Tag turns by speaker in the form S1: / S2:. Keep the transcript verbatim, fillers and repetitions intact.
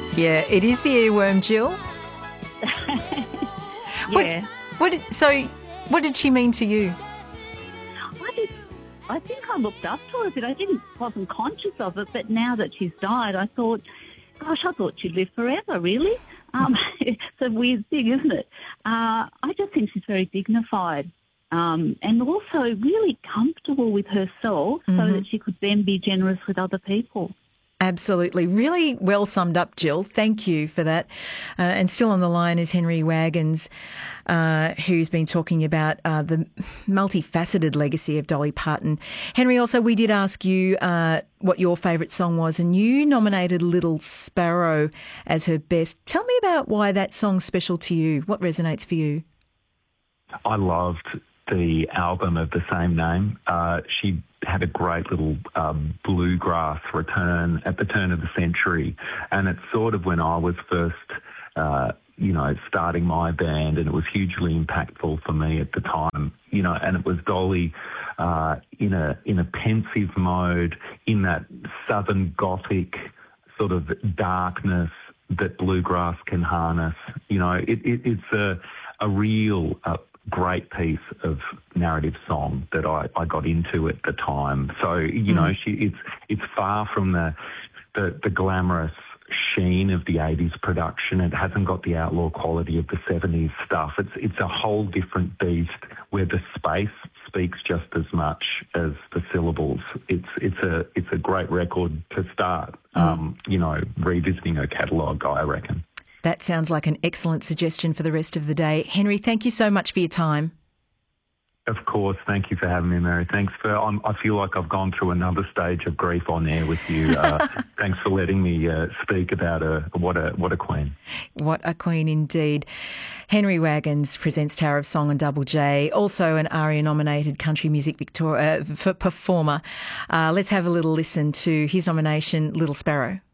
S1: Yeah, it is the earworm, Jill.
S2: Yeah.
S1: What, what did, so, what did she mean to you?
S2: I just, I think I looked up to her a bit. I didn't, wasn't conscious of it, but now that she's died, I thought, gosh, I thought she'd live forever, really. Um, it's a weird thing, isn't it? Uh, I just think she's very dignified um, and also really comfortable with herself mm-hmm. so that she could then be generous with other people.
S1: Absolutely. Really well summed up, Jill. Thank you for that. Uh, and still on the line is Henry Wagons, uh, who's been talking about uh, the multifaceted legacy of Dolly Parton. Henry, also, we did ask you uh, what your favourite song was, and you nominated Little Sparrow as her best. Tell me about why that song's special to you. What resonates for you?
S3: I loved the album of the same name. Uh, she had a great little um, bluegrass return at the turn of the century, and it's sort of when I was first, uh, you know, starting my band, and it was hugely impactful for me at the time, you know, and it was Dolly uh, in a in a pensive mode, in that southern gothic sort of darkness that bluegrass can harness. You know, it, it, it's a a real uh, great piece of narrative song that I, I got into at the time. So, you mm. know, she it's it's far from the, the the glamorous sheen of the eighties production. It hasn't got the outlaw quality of the seventies stuff. It's it's a whole different beast where the space speaks just as much as the syllables. It's it's a it's a great record to start. Mm. Um, you know, revisiting her catalogue, I reckon.
S1: That sounds like an excellent suggestion for the rest of the day. Henry, thank you so much for your time.
S3: Of course. Thank you for having me, Mary. Thanks for, I'm, I feel like I've gone through another stage of grief on air with you. Uh, thanks for letting me uh, speak about a, what a what a queen.
S1: What a queen indeed. Henry Wagons presents Tower of Song on Double J, also an ARIA-nominated country music Victoria, uh, for performer. Uh, let's have a little listen to his nomination, Little Sparrow.